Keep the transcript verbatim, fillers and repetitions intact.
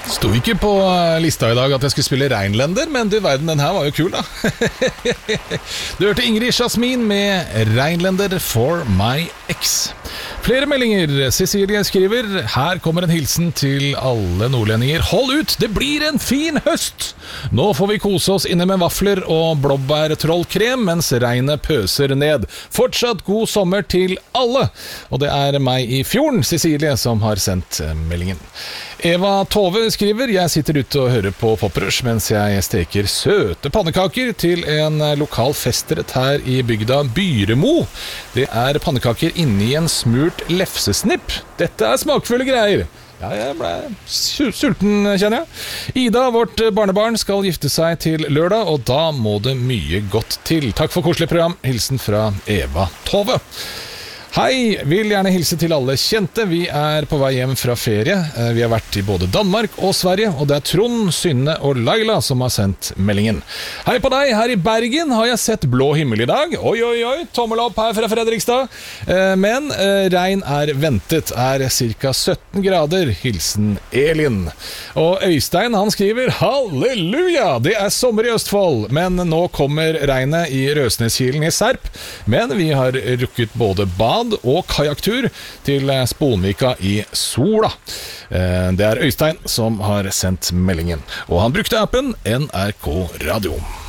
Sto ikke på lista i dag at jeg skulle spille Reinlender, men du verden, den her var jo kul da. Du hørte Ingrid Jasmin med Reinlender for my ex. Flere meldinger. Cecilie skriver: her kommer en hilsen til alle nordlendinger. Hold ut, det blir en fin høst! Nå får vi kose oss inne med vafler og blåbærtrollkrem mens regnet pøser ned. Fortsatt god sommer til alle! Og det er meg i fjorden, Cecilie, som har sendt meldingen. Eva Tove skriver: jeg sitter ute og hører på Poprush mens jeg steker søte pannekaker til en lokal festrett her i bygda Byremo. Det er pannekaker inni en smurt lefsesnipp. Dette er smakfulle greier. Ja, jeg ble sulten, kjenner jeg. Ida, vårt barnebarn, skal gifte seg til lørdag, og da må det mye godt til. Takk for koselig program. Hilsen fra Eva Tove. Hei, vil gjerne hilse til alle kjente. Vi er på vei hjem fra ferie. Vi har vært i både Danmark og Sverige, og det er Trond, Synne og Laila som har sendt meldingen. Hei på deg, her i Bergen har jeg sett blå himmel i dag. Oi, oi, oi, tommel opp her fra Fredrikstad. Men regn er ventet, er cirka sytten grader. Hilsen Elin. Og Øystein, han skriver: halleluja, det er sommer i Østfold, men nå kommer regnet i Røsneskilen i Serp. Men vi har rukket både bad og kajaktur til Sponvika i Sola. Det er Øystein som har sendt meldingen, og han brukte appen N R K Radio.